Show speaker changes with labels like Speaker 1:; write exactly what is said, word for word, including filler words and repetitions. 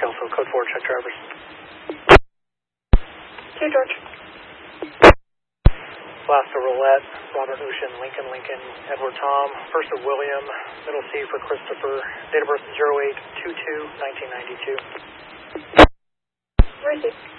Speaker 1: also code four, check drivers.
Speaker 2: Two, George.
Speaker 1: Last of Roulette, Robert Ocean, Lincoln, Lincoln, Edward Tom, first of William, middle C for Christopher, date of birth zero eight two two nineteen ninety-two.
Speaker 2: Receive.